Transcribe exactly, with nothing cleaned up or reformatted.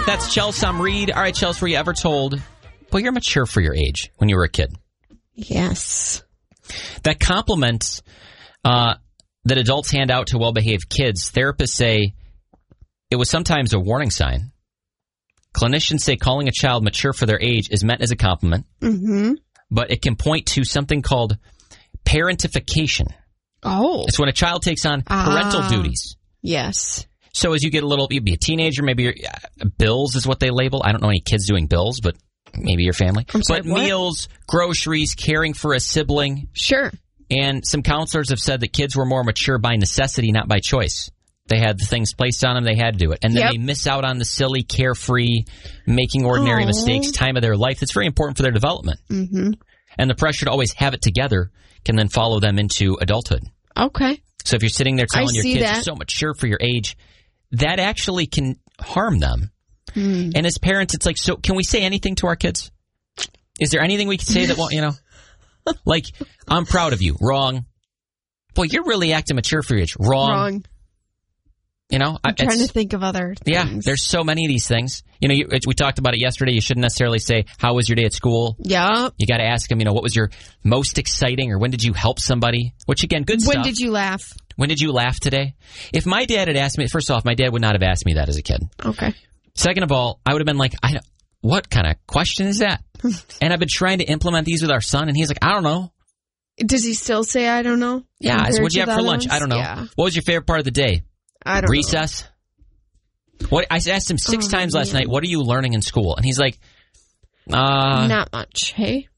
That's Chelsea Reed. All right, Chelsea, were you ever told, well, you're mature for your age when you were a kid? Yes. That compliment uh, that adults hand out to well-behaved kids, therapists say it was sometimes a warning sign. Clinicians say calling a child mature for their age is meant as a compliment, mm-hmm. but it can point to something called parentification. Oh. It's when a child takes on parental ah, duties. Yes. So as you get a little, you'd be a teenager, maybe your uh, bills is what they label. I don't know any kids doing bills, but maybe your family. I'm sorry, but what? Meals, groceries, caring for a sibling. Sure. And some counselors have said that kids were more mature by necessity, not by choice. They had the things placed on them, they had to do it. And then yep. they miss out on the silly, carefree, making ordinary Aww. mistakes time of their life. That's very important for their development. Mm-hmm. And the pressure to always have it together can then follow them into adulthood. Okay. So if you're sitting there telling I your kids that. you're so mature for your age, that actually can harm them. Mm. And as parents, it's like, so can we say anything to our kids? Is there anything we can say that won't, you know? Like, I'm proud of you. Wrong. Boy, you're really acting mature for your age. Wrong. Wrong. You know, I'm trying to think of other things. Yeah, there's so many of these things. You know, you, we talked about it yesterday. You shouldn't necessarily say, how was your day at school? Yeah. You got to ask them, you know, what was your most exciting, or when did you help somebody? Which, again, good when stuff. When did you laugh? When did you laugh today? If my dad had asked me, first off, my dad would not have asked me that as a kid. Okay. Second of all, I would have been like, I don't, what kind of question is that? And I've been trying to implement these with our son, and he's like, I don't know. Does he still say, I don't know? Yeah. I said, what'd you have for lunch? Ones? I don't know. Yeah. What was your favorite part of the day? I don't Recess? know. What I asked him six oh, times last man. night, what are you learning in school? And he's like, uh... Not much, hey?